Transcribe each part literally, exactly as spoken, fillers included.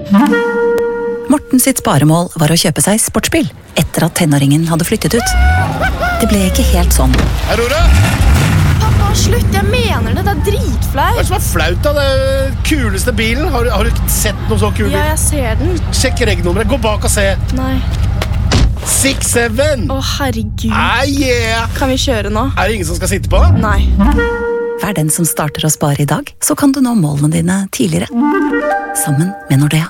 Morten sitt sparemål var å kjøpe seg sportsbil etter at tenåringen hadde flyttet ut. Det ble ikke helt sånn. Aurora! Pappa, slutt, jeg mener det, det er dritflaut. Hva er det som er flaut da? Det er den kuleste bilen. Har, har du ikke sett noen så kul bil? Ja, jeg ser den. Sjekk regnummeret, gå bak og se. Nei. seks syv! Å, herregud. Ah, yeah! Kan vi kjøre nå? Er det ingen som skal sitte på? Nei. Vær den som starter å spare i dag, så kan du nå målene dine tidligere. Sammen med Nordea.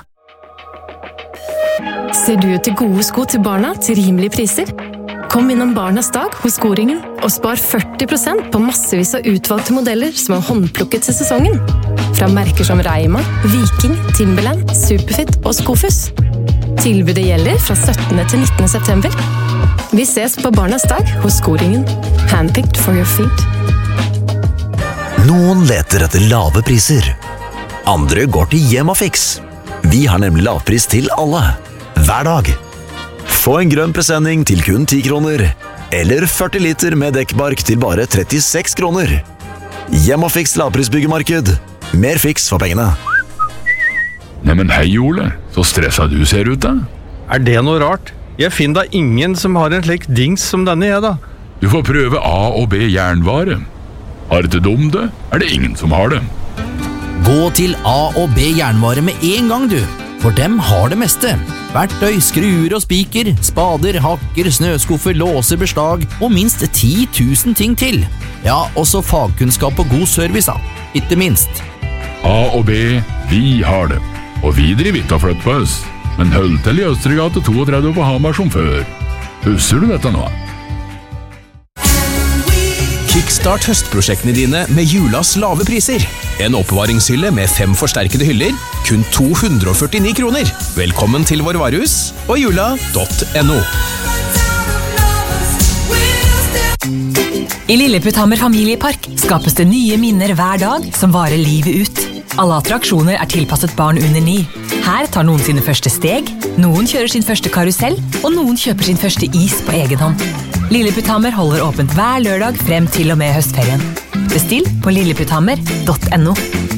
Ser du etter gode sko til barna til rimelige priser? Kom innom Barnas dag hos Skoringen og spar førti prosent på massevis av utvalgte modeller som er håndplukket til sesongen. Fra merker som Reima, Viking, Timberland, Superfit og Skofus. Tilbudet gjelder fra syttende til nittende september. Vi ses på Barnas dag hos Skoringen. Handpicked for your feet. Noen leter etter lave priser. Andre går til Hjemmafix. Vi har nemlig lavpris til alle. Hver dag. Få en grønn presenning til kun ti kroner. Eller førti liter med dekkbark til bare trettiseks kroner. Hjemmafix lavprisbyggemarked. Mer fiks for pengene. Neimen hei Ole, så stressa du ser ut da. Er det noe rart? Jeg finner da ingen som har en slik dings som denne jeg da. Du får prøve A og B jernvare. Har det dum det, er det ingen som har det. Gå til A og B jernvare med en gang du. For dem har det meste. Verktøy, skruer og spiker, spader, hakker, snøskuffer, låser, beslag og minst ti tusen ting til. Ja, også fagkunnskap og god service da. Ikke minst. A og B, vi har det. Og vi driver ikke og flytt på oss. Men hold til i Østregate trettito på Hamar som før. Husker du dette nå? Kickstart høstprosjektene dine med julas lave priser. En oppbevaringshylle med fem forsterkede hyller, kun to hundre og førtini kroner. Velkommen til vår varehus og jula punktum no. I Lilleputthammer familiepark skapes det nye minner hver dag som varer livet ut. Alle attraksjoner er tilpasset barn under ni. Her tar noen sine første steg, noen kjører sin første karusell, og noen kjøper sin første is på egen hånd. Lilleputthammer holder åpent hver lørdag frem til og med høstferien. Bestill på lilleputthammer punktum no.